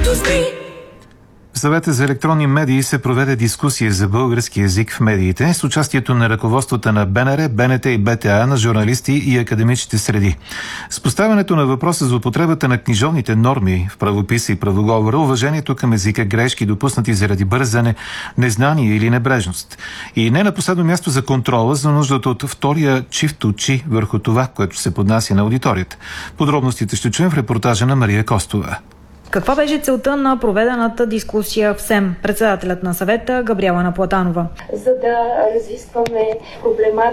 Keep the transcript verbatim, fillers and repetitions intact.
В Съвета за електронни медии се проведе дискусия за български език в медиите с участието на ръководствата на БНР, БНТ и БТА, на журналисти и академичните среди. С поставянето на въпроса за употребата на книжовните норми в правописа и правоговора, уважението към езика, грешки допуснати заради бързане, незнание или небрежност. И не на последно място за контрола, за нуждата от втория чифт очи върху това, което се поднася на аудиторията. Подробностите ще чуем в репортажа на Мария Костова. Каква беше целта на проведената дискусия в СЕМ? Председателят на съвета Габриела Наплатанова. За да разискваме проблематика